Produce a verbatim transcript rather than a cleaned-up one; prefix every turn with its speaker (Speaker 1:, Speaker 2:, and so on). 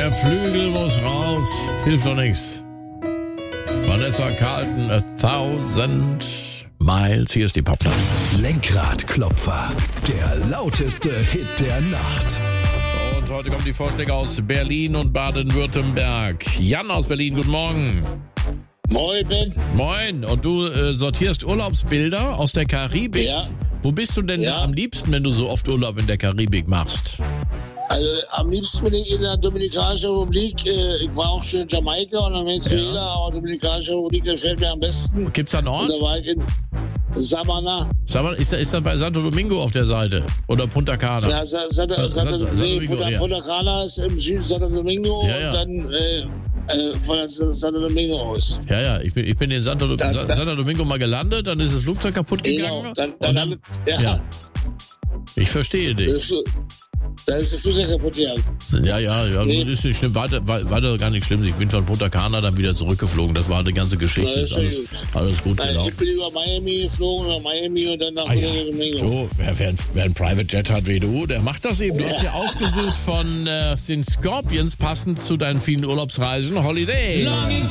Speaker 1: Der Flügel muss raus. Hilft doch nichts. Vanessa Carlton, A Thousand Miles. Hier ist die Popnacht.
Speaker 2: Lenkradklopfer. Der lauteste Hit der Nacht.
Speaker 1: Und heute kommen die Vorschläge aus Berlin und Baden-Württemberg. Jan aus Berlin, guten Morgen.
Speaker 3: Moin, Ben.
Speaker 1: Moin. Und du äh, sortierst Urlaubsbilder aus der Karibik.
Speaker 3: Ja.
Speaker 1: Wo bist du denn
Speaker 3: Ja.
Speaker 1: am liebsten, wenn du so oft Urlaub in der Karibik machst?
Speaker 3: Also am liebsten bin ich in der Dominikanischen Republik. Äh, Ich war auch schon in Jamaika und in Venezuela,
Speaker 1: Ja.
Speaker 3: aber die Dominikanische Republik gefällt mir am besten.
Speaker 1: Gibt's da einen
Speaker 3: Und
Speaker 1: Ort?
Speaker 3: da war ich in Samana.
Speaker 1: Sag mal, ist da, ist da bei Santo Domingo auf der Seite? Oder Punta Cana?
Speaker 3: Ja, Sa- Sa- Sa-
Speaker 1: Sa-
Speaker 3: Sa-
Speaker 1: Sa-
Speaker 3: nee,
Speaker 1: Domingo,
Speaker 3: Punta,
Speaker 1: ja.
Speaker 3: Punta Cana ist im Süden Santo Domingo
Speaker 1: Ja, ja.
Speaker 3: und dann äh, äh, von Sa- Santo Domingo aus.
Speaker 1: Ja, ja, ich bin, ich bin in Santo,
Speaker 3: Da-
Speaker 1: Sa-
Speaker 3: da-
Speaker 1: Santo Domingo mal gelandet, dann ist das Flugzeug kaputt gegangen.
Speaker 3: Genau, dann, dann,
Speaker 1: und
Speaker 3: dann, ja,
Speaker 1: ja, ich verstehe dich.
Speaker 3: Das ist- Da ist der Flugzeug kaputt gegangen.
Speaker 1: Ja, ja, ja,
Speaker 3: Nee.
Speaker 1: das ist nicht schlimm. Weiter, wei- weiter gar nicht schlimm. Ich bin von Punta Cana dann wieder zurückgeflogen. Das war eine ganze Geschichte.
Speaker 3: Ja,
Speaker 1: Ist
Speaker 3: ist
Speaker 1: alles,
Speaker 3: schon
Speaker 1: alles gut
Speaker 3: Nein,
Speaker 1: gelaufen.
Speaker 3: ich bin über Miami geflogen, über Miami und dann nach
Speaker 1: Ah, ja.
Speaker 3: Santo Domingo.
Speaker 1: Du, wer, wer, ein- wer ein Private Jet hat wie du, der macht das eben. Du hast ja ausgesucht von äh, den Scorpions, passend zu deinen vielen Urlaubsreisen. Holiday.